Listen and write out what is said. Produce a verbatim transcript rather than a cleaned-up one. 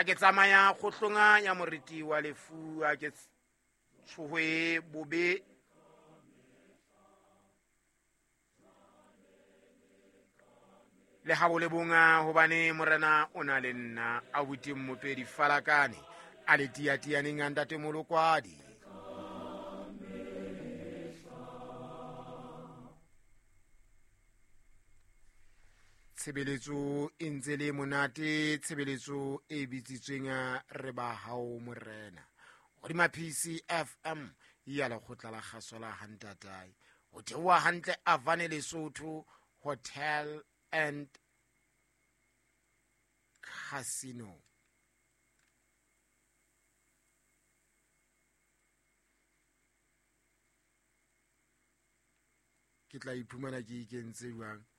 ke tsamaya go tlonga ya moriti wa lefu a ke tshohwe bobe le ha bo le bonga hobane morena o na le nna a buti mmopedi falakane a le tiatianeng a ntate molokwadi. Tshebeletso e ntse le monate, tshebeletso e bitsitsweng re ba hao morena hodima P C F M ya lekgotla la kgaso la Hantatai ho theoha hantle Avane Lesotho Hotel and Casino. Ke tla iphumana ke ikentse jwang